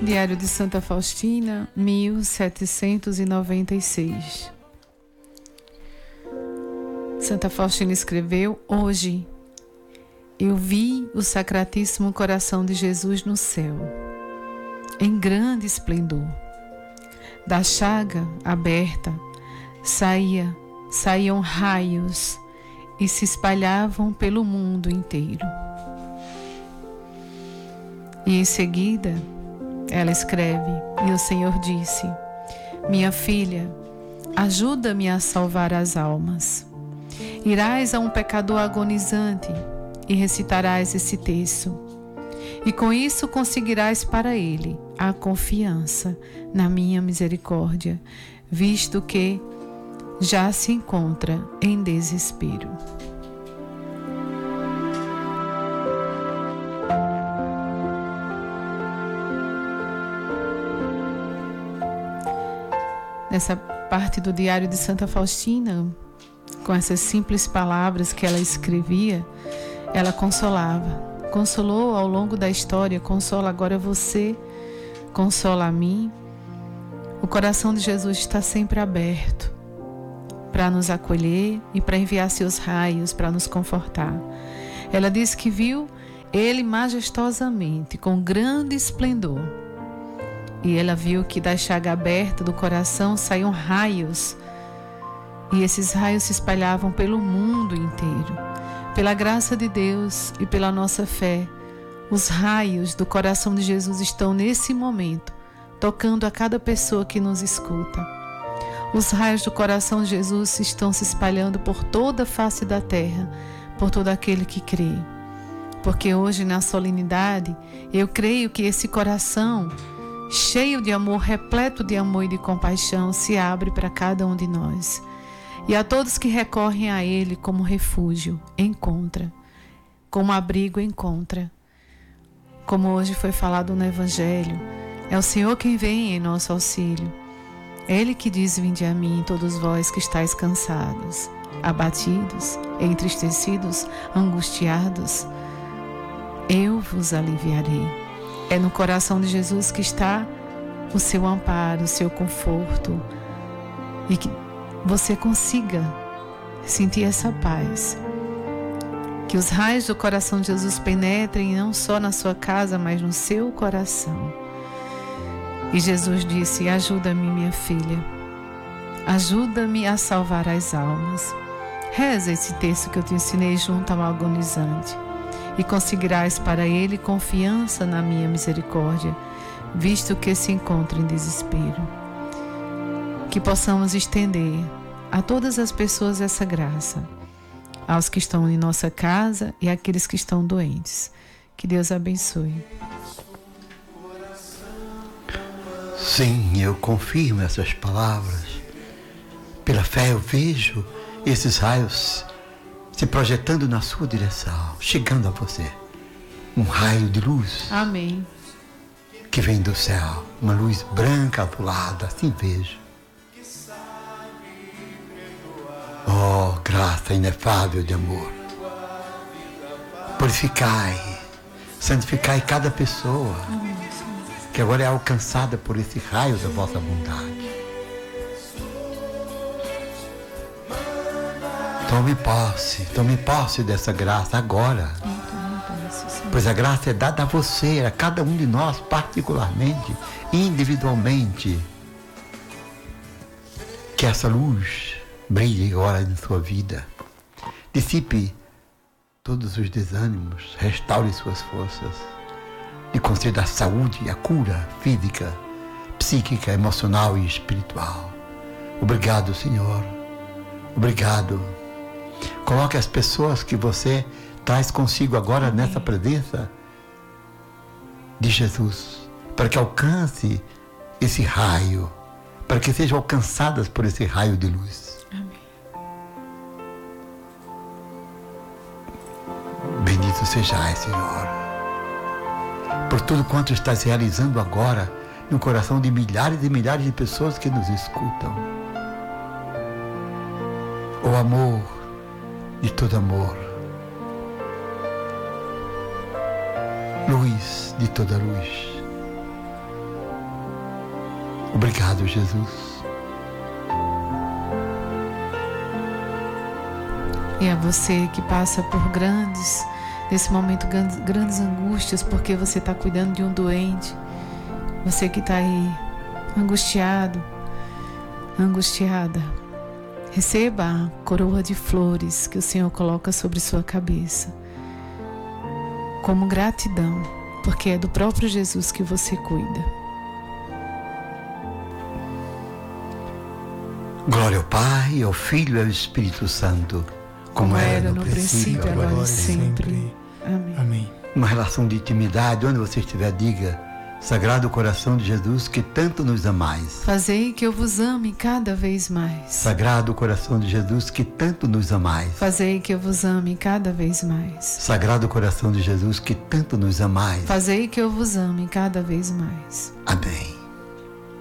Diário de Santa Faustina, 1796. Santa Faustina escreveu: hoje eu vi o Sacratíssimo Coração de Jesus no céu, em grande esplendor. Da chaga aberta saíam raios e se espalhavam pelo mundo inteiro. E em seguida ela escreve, e o Senhor disse: minha filha, ajuda-me a salvar as almas. Irás a um pecador agonizante e recitarás esse texto. E com isso conseguirás para ele a confiança na minha misericórdia, visto que já se encontra em desespero. Nessa parte do Diário de Santa Faustina, com essas simples palavras que ela escrevia, ela consolava. Consolou ao longo da história, consola agora você, consola a mim. O coração de Jesus está sempre aberto para nos acolher e para enviar seus raios para nos confortar. Ela diz que viu ele majestosamente, com grande esplendor. E ela viu que da chaga aberta do coração saíam raios. E esses raios se espalhavam pelo mundo inteiro. Pela graça de Deus e pela nossa fé, os raios do coração de Jesus estão nesse momento, tocando a cada pessoa que nos escuta. Os raios do coração de Jesus estão se espalhando por toda a face da terra, por todo aquele que crê. Porque hoje, na solenidade, eu creio que esse coração, cheio de amor, repleto de amor e de compaixão, se abre para cada um de nós. E a todos que recorrem a Ele como refúgio, encontra. Como abrigo, encontra. Como hoje foi falado no Evangelho, é o Senhor quem vem em nosso auxílio. É Ele que diz: vinde a mim, todos vós que estáis cansados, abatidos, entristecidos, angustiados. Eu vos aliviarei. É no coração de Jesus que está o seu amparo, o seu conforto, e que você consiga sentir essa paz. Que os raios do coração de Jesus penetrem não só na sua casa, mas no seu coração. E Jesus disse: ajuda-me, minha filha, ajuda-me a salvar as almas. Reza esse texto que eu te ensinei junto ao agonizante, e conseguirás para ele confiança na minha misericórdia, visto que se encontra em desespero. Que possamos estender a todas as pessoas essa graça, aos que estão em nossa casa e àqueles que estão doentes. Que Deus abençoe. Sim, eu confirmo essas palavras. Pela fé eu vejo esses raios se projetando na sua direção, chegando a você. Um raio de luz. Amém. Que vem do céu, uma luz branca azulada, assim vejo. Oh, graça inefável de amor. Purificai, santificai cada pessoa que agora é alcançada por esse raio da vossa bondade. Tome posse dessa graça agora. Pois a graça é dada a você, a cada um de nós particularmente, individualmente. Que essa luz brilhe agora em sua vida. Dissipe todos os desânimos, restaure suas forças. Lhe conceda a saúde e a cura física, psíquica, emocional e espiritual. Obrigado, Senhor. Obrigado. Coloque as pessoas que você traz consigo agora nessa presença de Jesus, para que alcance esse raio, para que sejam alcançadas por esse raio de luz. Amém. Bendito sejais, Senhor, por tudo quanto estás realizando agora no coração de milhares e milhares de pessoas que nos escutam. O amor de todo amor, luz de toda luz, Obrigado, Jesus. E a você que passa por nesse momento, grandes angústias, porque você está cuidando de um doente, você que está aí angustiado, angustiada, receba a coroa de flores que o Senhor coloca sobre sua cabeça, como gratidão, porque é do próprio Jesus que você cuida. Glória ao Pai, ao Filho e ao Espírito Santo, como era no princípio, agora e sempre. Amém. Amém. Uma relação de intimidade, onde você estiver, diga: Sagrado Coração de Jesus, que tanto nos amais. Fazei que eu vos ame cada vez mais. Sagrado Coração de Jesus, que tanto nos amais. Fazei que eu vos ame cada vez mais. Sagrado Coração de Jesus, que tanto nos amais. Fazei que eu vos ame cada vez mais. Amém.